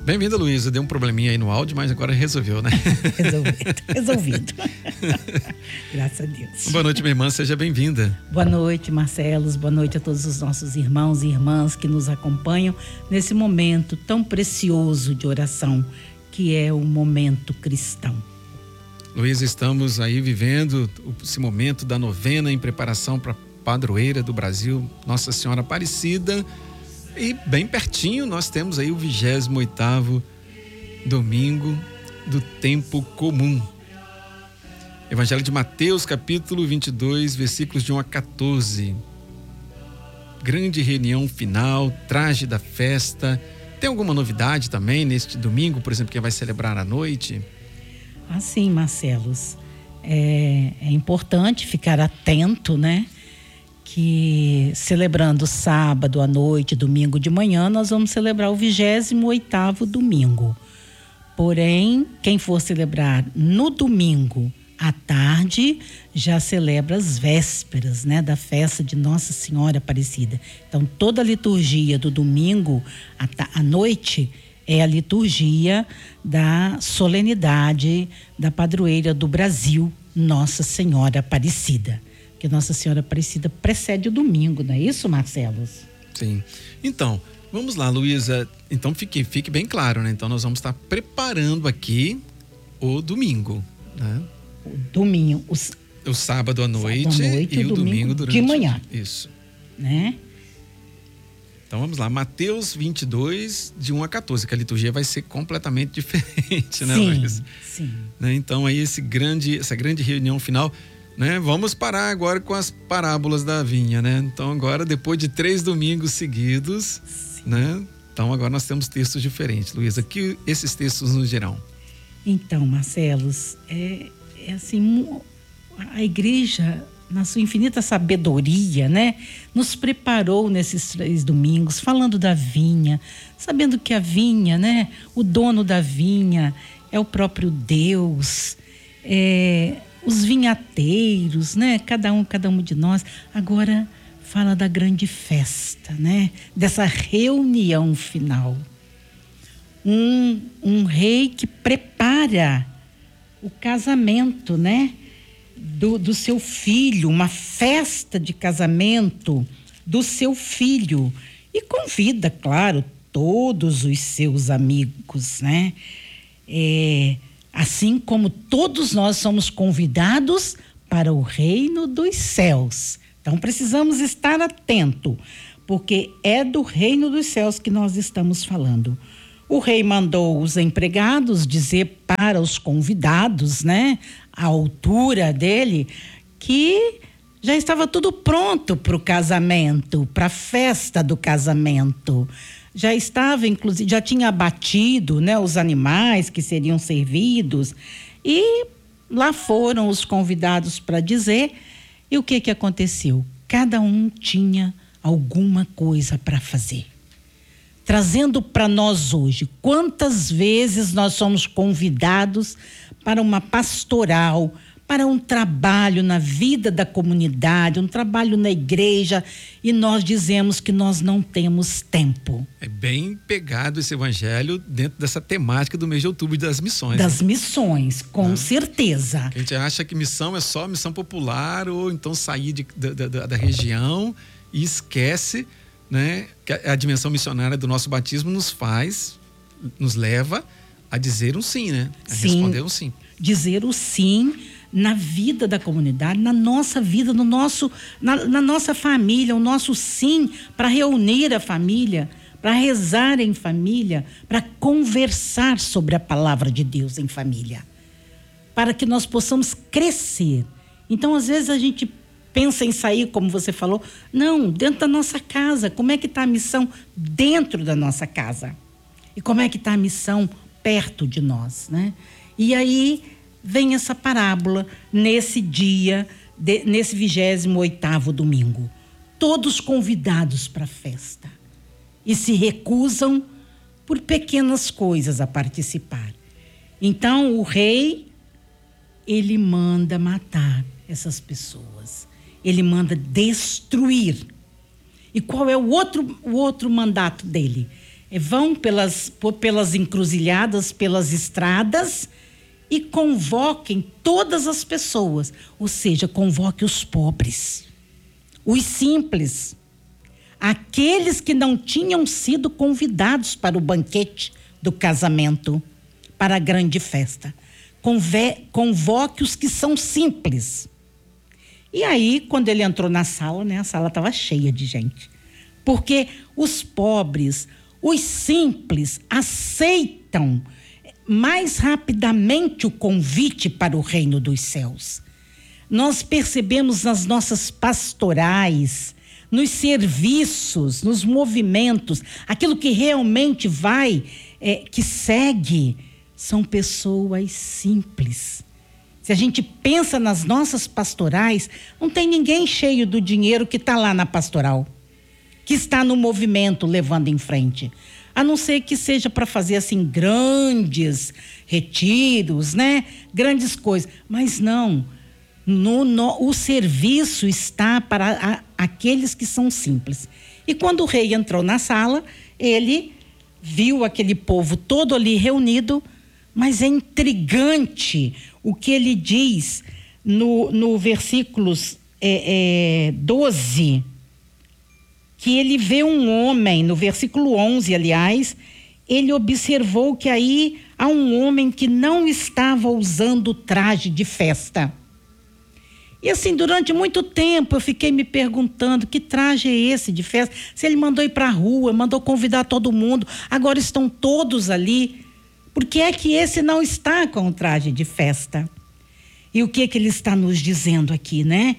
Bem-vinda, Luísa. Deu um probleminha aí no áudio, mas agora resolveu, né? Resolvido. Graças a Deus. Boa noite, minha irmã. Seja bem-vinda. Boa noite, Marcelos. Boa noite a todos os nossos irmãos e irmãs que nos acompanham nesse momento tão precioso de oração, que é o momento cristão. Luísa, estamos aí vivendo esse momento da novena em preparação para a padroeira do Brasil, Nossa Senhora Aparecida. E bem pertinho nós temos aí o 28º domingo do tempo comum. Evangelho de Mateus, capítulo 22, versículos de 1 a 14. Grande reunião final, traje da festa. Tem alguma novidade também neste domingo, por exemplo, que vai celebrar à noite? Assim, Marcelos, é importante ficar atento, né? Que celebrando sábado à noite, domingo de manhã, nós vamos celebrar o 28º domingo. Porém, quem for celebrar no domingo à tarde, já celebra as vésperas, né, da festa de Nossa Senhora Aparecida. Então, toda a liturgia do domingo à noite é a liturgia da solenidade da padroeira do Brasil, Nossa Senhora Aparecida. Que Nossa Senhora Aparecida precede o domingo, não é isso, Marcelos? Sim. Então, vamos lá, Luísa. Então, fique bem claro, né? Então, nós vamos estar preparando aqui o domingo, né? O domingo. O sábado à noite e o domingo durante de manhã. Isso. Né? Então, vamos lá. Mateus 22, de 1 a 14, que a liturgia vai ser completamente diferente, né, Luísa? Sim. Né? Então, aí essa grande reunião final... Né? Vamos parar agora com as parábolas da vinha, né? Então agora, depois de 3 domingos seguidos, né? Então agora nós temos textos diferentes. Luísa, que esses textos nos dirão? Então, Marcelos, é assim, a igreja, na sua infinita sabedoria, né? Nos preparou nesses 3 domingos, falando da vinha, sabendo que a vinha, né? O dono da vinha é o próprio Deus, os vinhateiros, né? Cada um de nós. Agora fala da grande festa, né? Dessa reunião final. Um rei que prepara o casamento, né? Do seu filho, uma festa de casamento do seu filho. E convida, claro, todos os seus amigos, né? Assim como todos nós somos convidados para o reino dos céus. Então precisamos estar atento, porque é do reino dos céus que nós estamos falando. O rei mandou os empregados dizer para os convidados, né, à altura dele, que já estava tudo pronto para o casamento, para a festa do casamento. Já estava, inclusive, já tinha abatido, né, os animais que seriam servidos, e lá foram os convidados para dizer. E o que aconteceu? Cada um tinha alguma coisa para fazer. Trazendo para nós hoje, quantas vezes nós somos convidados para uma pastoral, para um trabalho na vida da comunidade, um trabalho na igreja, e nós dizemos que nós não temos tempo. É bem pegado esse evangelho dentro dessa temática do mês de outubro das missões. Das missões, com certeza. A gente acha que missão é só missão popular, ou então sair da região, e esquece, né, que a dimensão missionária do nosso batismo nos leva a dizer um sim, né? A responder um sim. Dizer o sim na vida da comunidade, na nossa vida, na nossa família, o nosso sim para reunir a família, para rezar em família, para conversar sobre a palavra de Deus em família, para que nós possamos crescer. Então, às vezes a gente pensa em sair, como você falou, não, dentro da nossa casa. Como é que está a missão dentro da nossa casa? E como é que está a missão perto de nós, né? E aí vem essa parábola nesse dia, nesse 28º domingo. Todos convidados para a festa. E se recusam por pequenas coisas a participar. Então o rei, ele manda matar essas pessoas. Ele manda destruir. E qual é o outro mandato dele? vão pelas encruzilhadas, pelas estradas e convoquem todas as pessoas, ou seja, convoque os pobres, os simples, aqueles que não tinham sido convidados para o banquete do casamento, para a grande festa. Convoque os que são simples. E aí, quando ele entrou na sala, né, a sala estava cheia de gente, porque os pobres, os simples, aceitam mais rapidamente o convite para o reino dos céus. Nós percebemos nas nossas pastorais, nos serviços, nos movimentos, aquilo que realmente que segue, são pessoas simples. Se a gente pensa nas nossas pastorais, não tem ninguém cheio do dinheiro que está lá na pastoral, que está no movimento levando em frente. A não ser que seja para fazer assim grandes retiros, né? Grandes coisas. Mas não. O serviço está para aqueles que são simples. E quando o rei entrou na sala, ele viu aquele povo todo ali reunido, mas é intrigante o que ele diz no versículos 12, que ele vê um homem, no versículo 11, aliás, ele observou que aí há um homem que não estava usando traje de festa. E assim, durante muito tempo eu fiquei me perguntando que traje é esse de festa? Se ele mandou ir para a rua, mandou convidar todo mundo, agora estão todos ali. Por que é que esse não está com o traje de festa? E o que é que ele está nos dizendo aqui, né?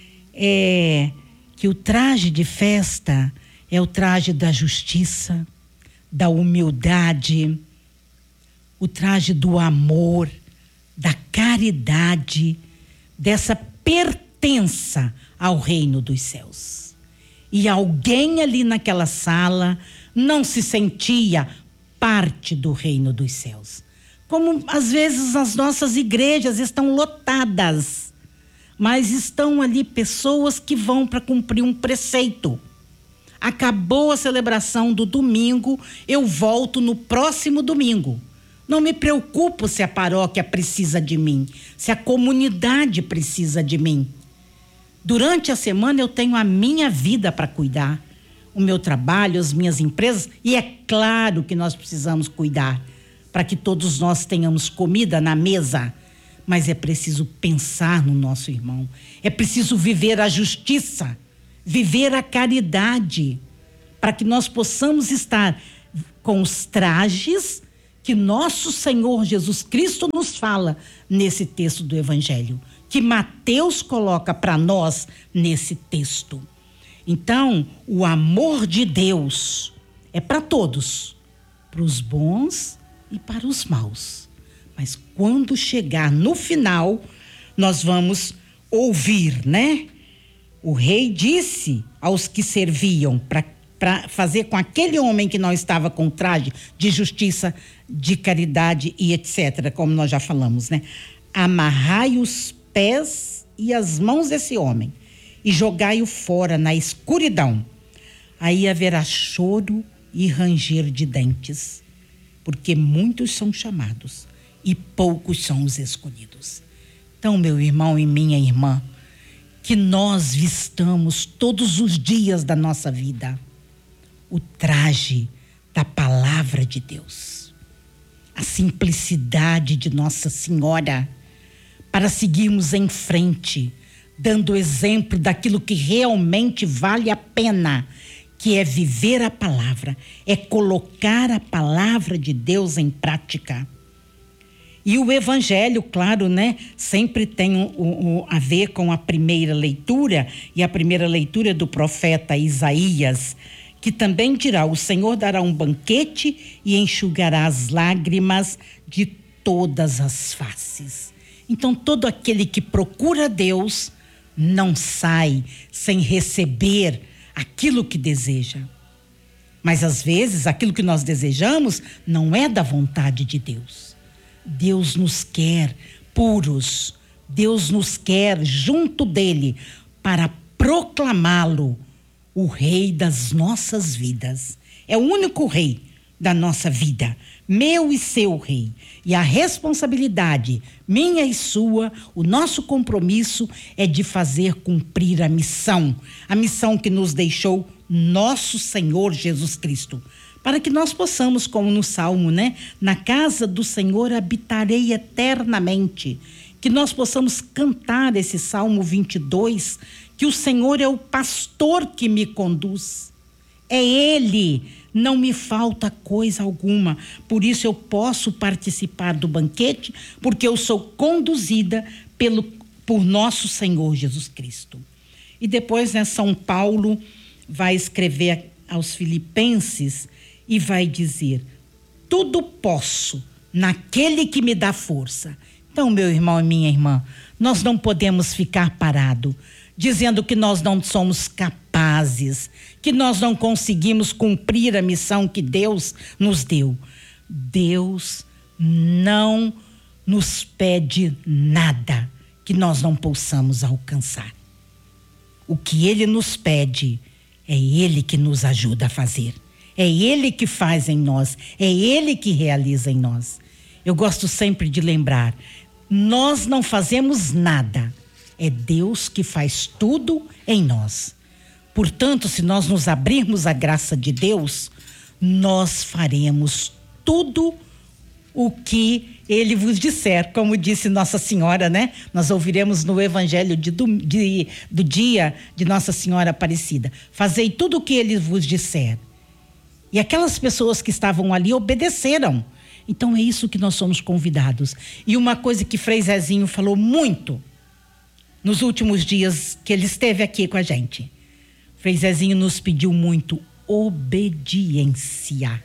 Que o traje de festa é o traje da justiça, da humildade, o traje do amor, da caridade, dessa pertença ao reino dos céus. E alguém ali naquela sala não se sentia parte do reino dos céus. Como às vezes as nossas igrejas estão lotadas, mas estão ali pessoas que vão para cumprir um preceito. Acabou a celebração do domingo, eu volto no próximo domingo. Não me preocupo se a paróquia precisa de mim, se a comunidade precisa de mim. Durante a semana eu tenho a minha vida para cuidar, o meu trabalho, as minhas empresas, e é claro que nós precisamos cuidar para que todos nós tenhamos comida na mesa. Mas é preciso pensar no nosso irmão, é preciso viver a justiça, viver a caridade, para que nós possamos estar com os trajes que nosso Senhor Jesus Cristo nos fala nesse texto do Evangelho, que Mateus coloca para nós nesse texto. Então, o amor de Deus é para todos, para os bons e para os maus. Mas quando chegar no final, nós vamos ouvir, né? O rei disse aos que serviam para fazer com aquele homem que não estava com traje de justiça, de caridade e etc., como nós já falamos, né? Amarrai os pés e as mãos desse homem e jogai-o fora na escuridão. Aí haverá choro e ranger de dentes, porque muitos são chamados e poucos são os escolhidos. Então, meu irmão e minha irmã, que nós vistamos todos os dias da nossa vida o traje da palavra de Deus, a simplicidade de Nossa Senhora, para seguirmos em frente, dando exemplo daquilo que realmente vale a pena, que é viver a palavra, é colocar a palavra de Deus em prática. E o Evangelho, claro, né, sempre tem a ver com a primeira leitura, e a primeira leitura do profeta Isaías, que também dirá: o Senhor dará um banquete e enxugará as lágrimas de todas as faces. Então, todo aquele que procura Deus não sai sem receber aquilo que deseja. Mas, às vezes, aquilo que nós desejamos não é da vontade de Deus. Deus nos quer puros, Deus nos quer junto dele para proclamá-lo o rei das nossas vidas. É o único rei da nossa vida, meu e seu Rei. E a responsabilidade, minha e sua, o nosso compromisso é de fazer cumprir a missão que nos deixou nosso Senhor Jesus Cristo, para que nós possamos, como no Salmo, né? Na casa do Senhor habitarei eternamente. Que nós possamos cantar esse Salmo 22, que o Senhor é o pastor que me conduz. É Ele, não me falta coisa alguma. Por isso eu posso participar do banquete, porque eu sou conduzida por nosso Senhor Jesus Cristo. E depois, né, São Paulo vai escrever aos Filipenses e vai dizer: tudo posso naquele que me dá força. Então, meu irmão e minha irmã, nós não podemos ficar parados, dizendo que nós não somos capazes, que nós não conseguimos cumprir a missão que Deus nos deu. Deus não nos pede nada que nós não possamos alcançar. O que Ele nos pede, é Ele que nos ajuda a fazer. É Ele que faz em nós, é Ele que realiza em nós. Eu gosto sempre de lembrar, nós não fazemos nada, é Deus que faz tudo em nós. Portanto, se nós nos abrirmos à graça de Deus, nós faremos tudo o que Ele vos disser, como disse Nossa Senhora, né? Nós ouviremos no Evangelho do dia de Nossa Senhora Aparecida: fazei tudo o que Ele vos disser. E aquelas pessoas que estavam ali obedeceram. Então é isso que nós somos convidados. E uma coisa que Frei Zezinho falou muito nos últimos dias que ele esteve aqui com a gente. Frei Zezinho nos pediu muito obediência.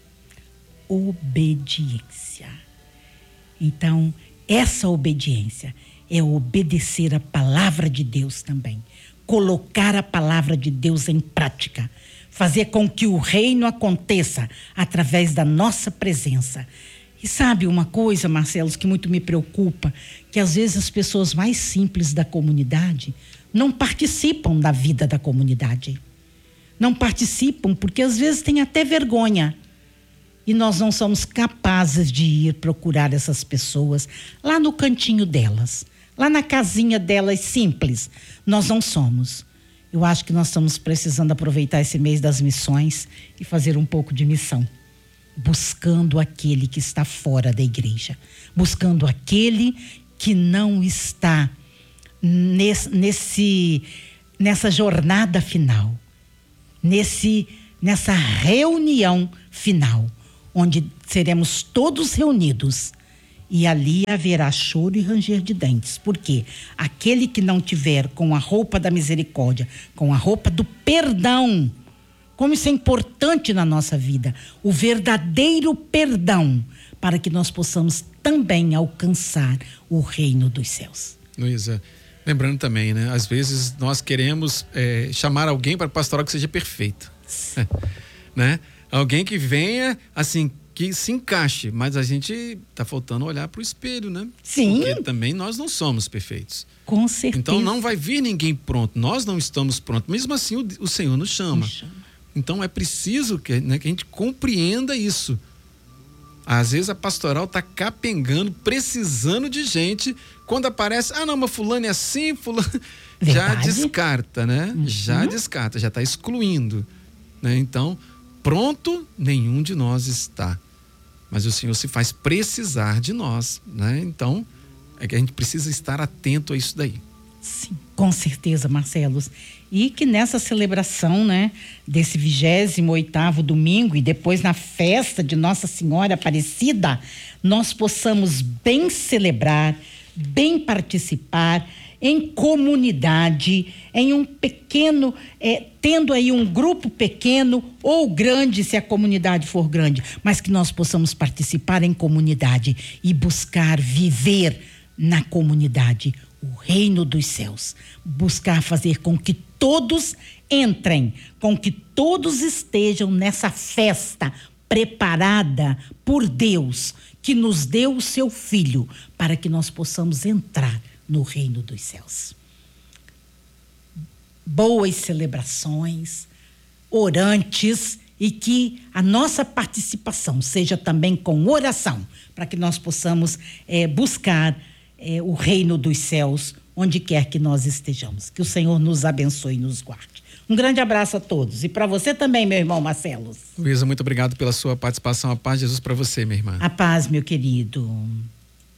Obediência. Então, essa obediência é obedecer a palavra de Deus também. Colocar a palavra de Deus em prática. Fazer com que o reino aconteça através da nossa presença. E sabe uma coisa, Marcelo, que muito me preocupa? Que às vezes as pessoas mais simples da comunidade não participam da vida da comunidade. Não participam porque às vezes têm até vergonha. E nós não somos capazes de ir procurar essas pessoas lá no cantinho delas, lá na casinha delas simples. Nós não somos. Eu acho que nós estamos precisando aproveitar esse mês das missões e fazer um pouco de missão. Buscando aquele que está fora da igreja. Buscando aquele que não está nessa jornada final. Nessa reunião final. Onde seremos todos reunidos. E ali haverá choro e ranger de dentes. Por quê? Aquele que não tiver com a roupa da misericórdia, com a roupa do perdão, como isso é importante na nossa vida, o verdadeiro perdão, para que nós possamos também alcançar o reino dos céus. Luísa, lembrando também, né? Às vezes nós queremos chamar alguém para pastoral que seja perfeito. Né? Alguém que venha, assim, que se encaixe, mas a gente tá faltando olhar para o espelho, né? Sim. Porque também nós não somos perfeitos. Com certeza. Então não vai vir ninguém pronto, nós não estamos prontos. Mesmo assim o Senhor nos chama. Então é preciso que a gente compreenda isso. Às vezes a pastoral tá capengando, precisando de gente. Quando aparece, não, mas fulano é assim, fulano... Já descarta, né? Uhum. Já descarta, já está excluindo, né? Então, pronto, nenhum de nós está. Mas o Senhor se faz precisar de nós, né? Então, é que a gente precisa estar atento a isso daí. Sim, com certeza, Marcelos. E que nessa celebração, né, desse 28º domingo e depois na festa de Nossa Senhora Aparecida, nós possamos bem celebrar, bem participar em comunidade, em um pequeno, tendo aí um grupo pequeno ou grande, se a comunidade for grande, mas que nós possamos participar em comunidade e buscar viver na comunidade o reino dos céus, buscar fazer com que todos entrem, com que todos estejam nessa festa preparada por Deus, que nos deu o seu Filho, para que nós possamos entrar no reino dos céus. Boas celebrações, orantes e que a nossa participação seja também com oração, para que nós possamos buscar o reino dos céus onde quer que nós estejamos. Que o Senhor nos abençoe e nos guarde. Um grande abraço a todos. E para você também, meu irmão Marcelo. Luísa, muito obrigado pela sua participação. A paz de Jesus para você, minha irmã. A paz, meu querido.